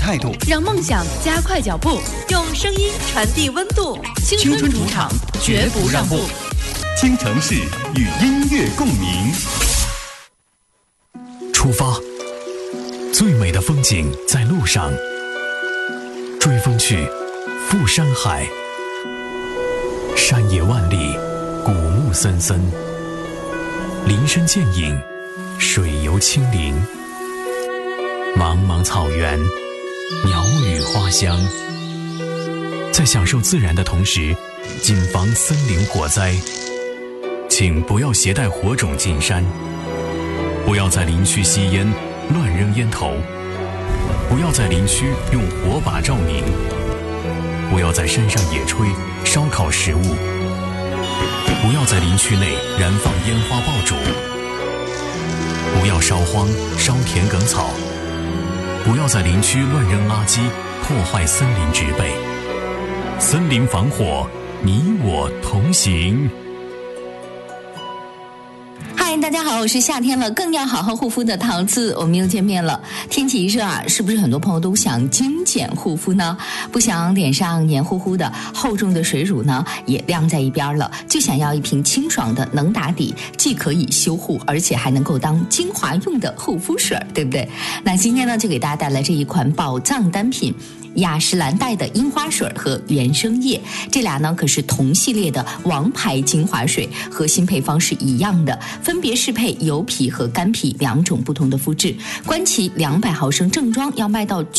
态度， 让梦想加快脚步，用声音传递温度。青春主场，绝不让步。 倾城市与音乐共鸣。 出发，最美的风景在路上。追风去，赴山海。山野万里，古木森森。林深见影，水游清灵。茫茫草原，鸟语花香。在享受自然的同时，谨防森林火灾。请不要携带火种进山，不要在林区吸烟、乱扔烟头，不要在林区用火把照明，不要在山上野炊、烧烤食物，不要在林区内燃放烟花爆竹，不要烧荒、烧田埂草，不要在林区乱扔垃圾，破坏森林植被。森林防火，你我同行。 大家好，我是夏天了更要好好护肤的桃子，我们又见面了。天气一热啊，是不是很多朋友都想精简护肤呢？不想脸上黏糊糊的厚重的水乳呢也晾在一边了，就想要一瓶清爽的能打底，既可以修护，而且还能够当精华用的护肤水，对不对？那今天呢，就给大家带来这一款宝藏单品。雅诗兰黛的樱花水和原生液，这俩呢可是同系列的王牌精华水，核心配方是一样的，分别适配油皮和干皮两种不同的肤质。观其200毫升正装要卖到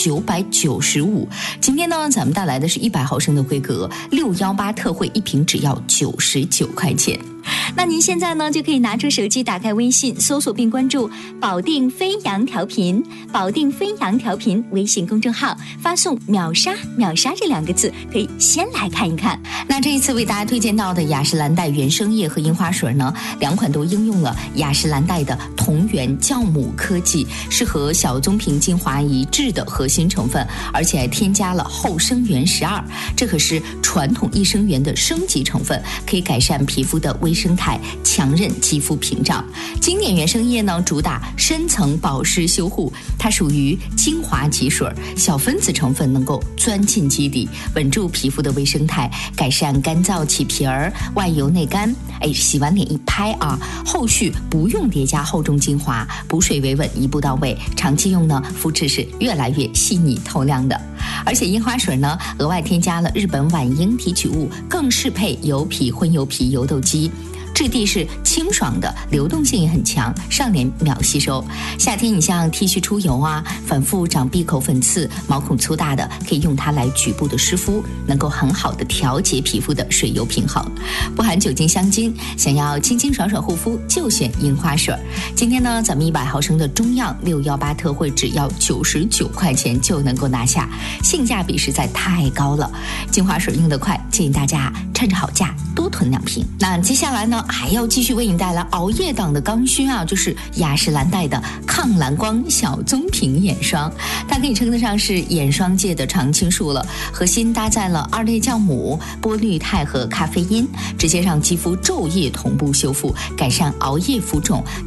995，今天呢咱们带来的是100毫升的规格，618特惠，一瓶只要99块钱。那您现在呢就可以拿出手机，打开微信，搜索并关注保定飞扬调频，保定飞扬调频微信公众号，发送秒杀秒杀这2个字，可以先来看一看。那这一次为大家推荐到的雅诗兰黛原生液和樱花水呢，2款都应用了雅诗兰黛的同源酵母科技，是和小棕瓶精华一致的核心成分，而且还添加了后生元12，这可是传统益生元的升级成分，可以改善皮肤的微生态，强韧肌肤屏障。经典原生液呢主打深层保湿修护，它属于精华级水，小分子成分能够钻进肌底，稳住皮肤的微生态，改善干燥起皮儿、外油内干。洗完脸一拍啊，后续不用叠加厚重精华，补水维稳一步到位，长期用呢肤质是越来越细腻透亮的。而且樱花水呢额外添加了日本晚樱提取物，更适配油皮、混油皮、油痘肌，质地是清爽的，流动性也很强，上脸秒吸收。夏天你像 T 恤出油啊，反复长闭口粉刺、毛孔粗大的，可以用它来局部的湿敷，能够很好的调节皮肤的水油平衡，不含酒精香精，想要清清爽爽护肤就选樱花水。今天呢咱们100毫升的中样618特惠，只要99块钱就能够拿下，性价比实在太高了。精华水用得快，建议大家趁着好价多囤2瓶。那接下来呢还要继续为你带来熬夜档的刚需啊，就是雅诗兰黛的抗蓝光小棕瓶眼霜，它可以称得上是眼霜界的常青树了，核心搭载了2类酵母、波氯肽和咖啡因，直接让肌肤昼夜同步修复，改善熬夜浮肿